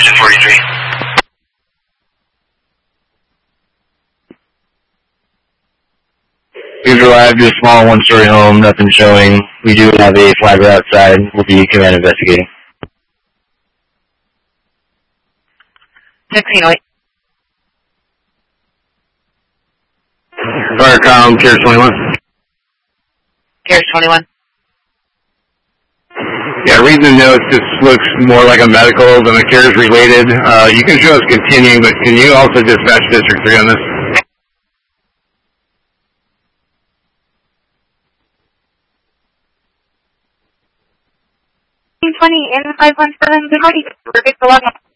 1043. We've arrived at a small one-story home, nothing showing. We do have a flagger outside. We'll be command investigating. 1608. Firecom, Carrier 21. Carrier 21. Yeah, reading the notes, this looks more like a medical than a CARES related. You can show us continuing, but can you also dispatch District 3 on this? 20 in 517, good morning. Perfect,